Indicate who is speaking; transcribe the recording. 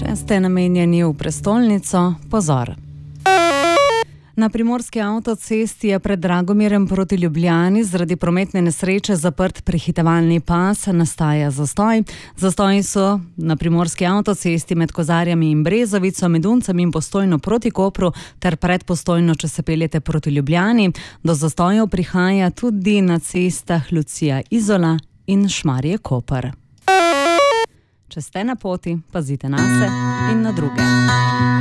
Speaker 1: Če ste namenjeni v prestolnico, pozor. Na primorski avtocesti je pred Dragomirjem proti Ljubljani zaradi prometne nesreče zaprt prehitevalni pas, nastaja zastoj. Zastoji so na primorski avtocesti med Kozarjami in Brezovico, med Uncem in Postojno proti Kopru ter pred Postojno, če se peljete proti Ljubljani. Do zastojev prihaja tudi na cestah Lucija-Izola in Šmarje-Koper. Če ste na poti, pazite nase in na druge.